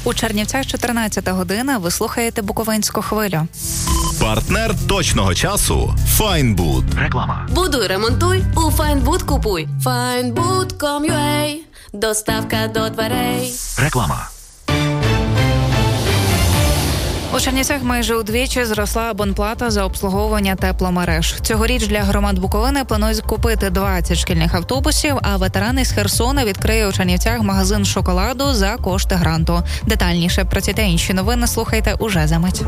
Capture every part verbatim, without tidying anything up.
У Чернівцях чотирнадцята година, ви слухаєте Буковинську хвилю. Партнер точного часу – Файнбуд. Реклама. Будуй, ремонтуй, у Файнбуд купуй. файнбуд крапка ком крапка ю а. Доставка до дверей. Реклама. У Чернівцях майже удвічі зросла абонплата за обслуговування тепломереж. Цьогоріч для громад Буковини планують купити двадцять шкільних автобусів, а ветерани з Херсона відкриє у Чернівцях магазин шоколаду за кошти гранту. Детальніше про ці та інші новини слухайте уже за мить.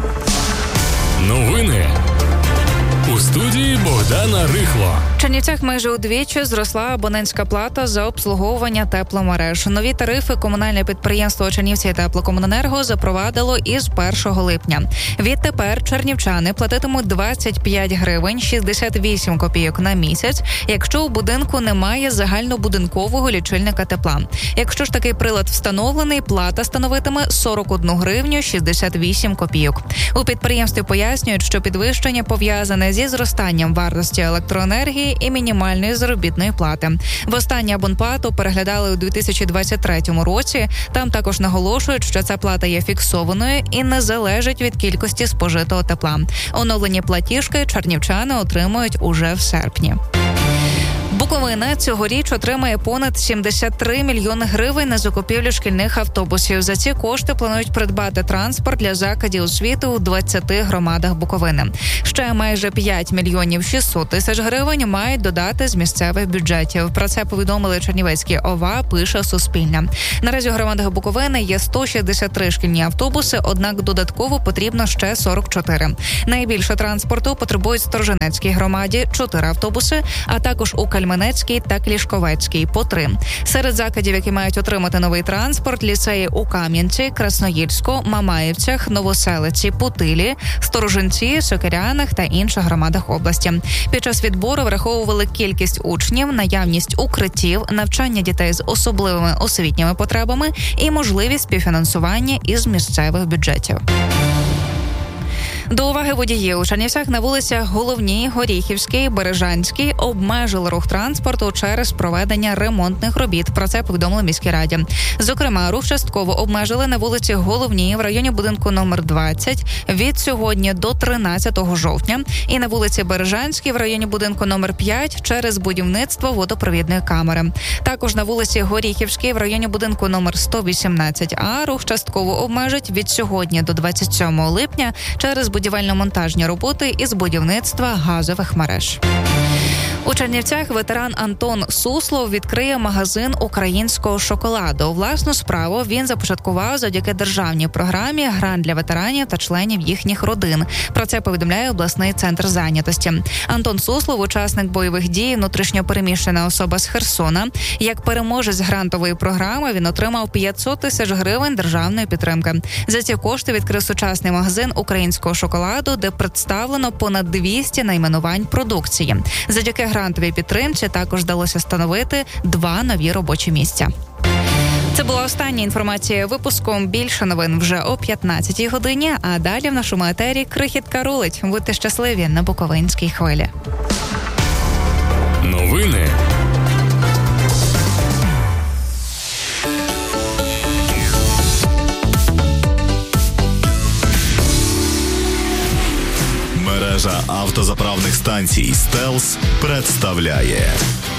Новини у студії Богдана Рихло. В Чернівцях майже удвічі зросла абонентська плата за обслуговування тепломереж. Нові тарифи комунальне підприємство Чернівці теплокомуненерго запровадило із першого липня. Відтепер чернівчани платитимуть двадцять п'ять гривень шістдесят вісім копійок на місяць, якщо у будинку немає загальнобудинкового лічильника тепла. Якщо ж такий прилад встановлений, плата становитиме сорок одну гривню шістдесят вісім копійок. У підприємстві пояснюють, що підвищення пов'язане зі зростанням вартості електроенергії і мінімальної заробітної плати. Востаннє абонплату переглядали у дві тисячі двадцять третьому році. Там також наголошують, що ця плата є фіксованою і не залежить від кількості спожитого тепла. Оновлені платіжки чернівчани отримують уже в серпні. Буковина цьогоріч отримає понад сімдесят три мільйони гривень на закупівлю шкільних автобусів. За ці кошти планують придбати транспорт для закладів освіти у двадцяти громадах Буковини. Ще майже п'ять мільйонів шістсот тисяч гривень мають додати з місцевих бюджетів. Про це повідомили Чернівецькі ОВА, пише Суспільне. Наразі у громадах Буковини є сто шістдесят три шкільні автобуси, однак додатково потрібно ще сорок чотири. Найбільше транспорту потребують в Сторожинецькій громаді – чотири автобуси, а також у Кальменецькій та Клішковецькій – по три. Серед закладів, які мають отримати новий транспорт, ліцеї у Кам'янці, Красноїльську, Мамаївцях, Новоселиці, Путилі, Сторожинці, Сокирянах та інших громадах області. Під час відбору враховували кількість учнів, наявність укриттів, навчання дітей з особливими освітніми потребами і можливість співфінансування із місцевих бюджетів. До уваги водіїв. У Чернівцях на вулицях Головній, Горіхівській, Бережанській обмежили рух транспорту через проведення ремонтних робіт. Про це повідомили в міській раді. Зокрема, рух частково обмежили на вулиці Головній в районі будинку номер двадцять від сьогодні до тринадцятого жовтня і на вулиці Бережанській в районі будинку номер п'ять через будівництво водопровідної камери. Також на вулиці Горіхівській в районі будинку номер сто вісімнадцять А рух частково обмежить від сьогодні до двадцять сьомого липня через будівельно-монтажні роботи із будівництва газових мереж. У Чернівцях ветеран Антон Суслов відкриє магазин українського шоколаду. Власну справу він започаткував завдяки державній програмі «Грант для ветеранів та членів їхніх родин». Про це повідомляє обласний центр зайнятості. Антон Суслов – учасник бойових дій, внутрішньопереміщена особа з Херсона. Як переможець грантової програми він отримав п'ятсот тисяч гривень державної підтримки. За ці кошти відкрив сучасний магазин українського шоколаду, де представлено понад двісті найменувань продукції. Завдяки грантовій підтримці також вдалося встановити два нові робочі місця. Це була остання інформація випуску. Більше новин вже о п'ятнадцятій годині, а далі в нашому етері крихітка рулить. Будьте щасливі на Буковинській хвилі. Новини Мережа автозаправних станцій «Стелс» представляє